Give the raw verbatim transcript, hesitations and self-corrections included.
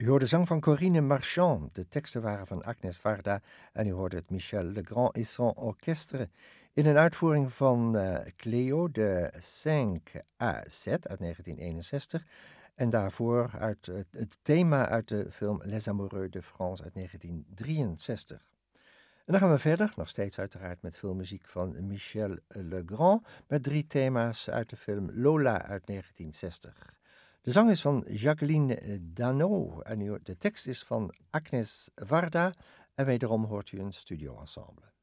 U hoorde zang van Corinne Marchand. De teksten waren van Agnès Varda en u hoorde het Michel Legrand et son orchestre in een uitvoering van uh, Cléo de cinq à sept uit negentien eenenzestig en daarvoor uit uh, het thema uit de film Les Amoureux de France uit negentien drieënzestig. En dan gaan we verder, nog steeds uiteraard met veel muziek van Michel Legrand, met drie thema's uit de film Lola uit negentien zestig. De zang is van Jacqueline Dano en de tekst is van Agnès Varda en wederom hoort u een studioensemble.